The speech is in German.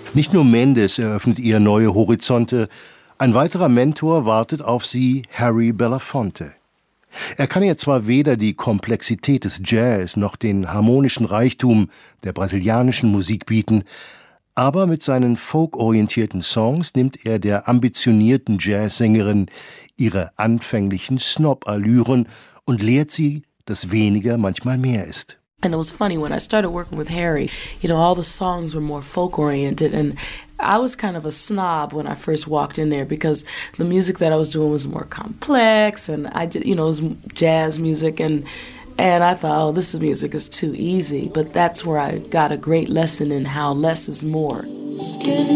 Nicht nur Mendes eröffnet ihr neue Horizonte, ein weiterer Mentor wartet auf sie, Harry Belafonte. Er kann ihr zwar weder die Komplexität des Jazz noch den harmonischen Reichtum der brasilianischen Musik bieten, aber mit seinen folkorientierten Songs nimmt er der ambitionierten Jazzsängerin ihre anfänglichen Snob-Allüren und lehrt sie, dass weniger manchmal mehr ist. And it was funny, when I started working with Harry, all the songs were more folk-oriented, and I was kind of a snob when I first walked in there because the music that I was doing was more complex, and I just, it was jazz music, and I thought, oh, this music is too easy. But that's where I got a great lesson in how less is more.